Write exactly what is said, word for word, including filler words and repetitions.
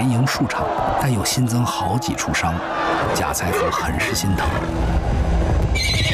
连赢数场，但又新增好几处伤，贾采甫很是心疼。